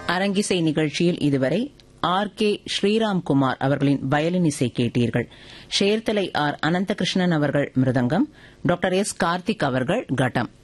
அரங்கிசை நிகழ்ச்சியில் இதுவரை ஆர்.கே. ஸ்ரீராம்குமார் அவர்களின் வயலின் இசை கேட்டீர்கள். சேர்த்தலை ஆர். அனந்தகிருஷ்ணன் அவர்கள் மிருதங்கம், டாக்டர் எஸ். கார்த்திக் அவர்கள் கட்டம்.